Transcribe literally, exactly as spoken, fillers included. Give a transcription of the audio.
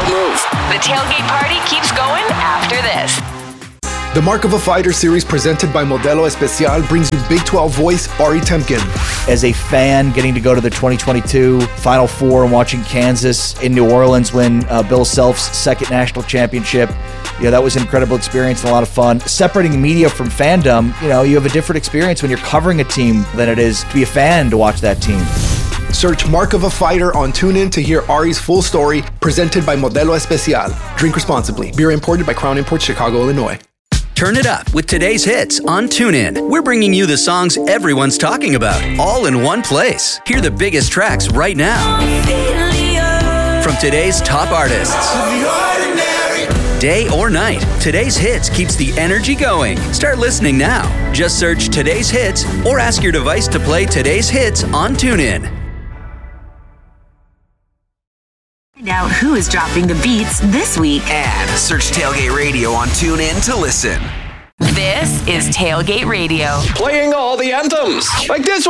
move. The tailgate party keeps going after this. The Mark of a Fighter series presented by Modelo Especial brings you Big twelve voice Ari Temkin. As a fan, getting to go to the twenty twenty-two Final Four and watching Kansas in New Orleans win uh, Bill Self's second national championship, yeah, that was an incredible experience and a lot of fun. Separating media from fandom, you know, you have a different experience when you're covering a team than it is to be a fan to watch that team. Search Mark of a Fighter on TuneIn to hear Ari's full story, presented by Modelo Especial. Drink responsibly. Beer imported by Crown Imports, Chicago, Illinois. Turn it up with today's hits on TuneIn. We're bringing you the songs everyone's talking about, all in one place. Hear the biggest tracks right now from today's top artists. Day or night, today's hits keeps the energy going. Start listening now. Just search today's hits or ask your device to play today's hits on TuneIn. Find out who is dropping the beats this week. And search Tailgate Radio on TuneIn to listen. This is Tailgate Radio. Playing all the anthems, like this one.